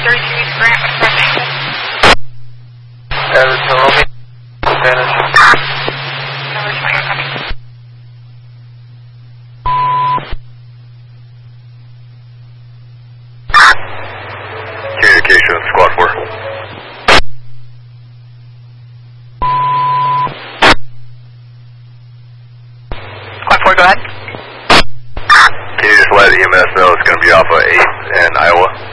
333 Grant, requesting. Arizona, Spanish. Number 20, you're coming. Communication, Squad 4. Squad 4, go ahead. Can you just let EMS know it's going to be Alpha 8 in Iowa?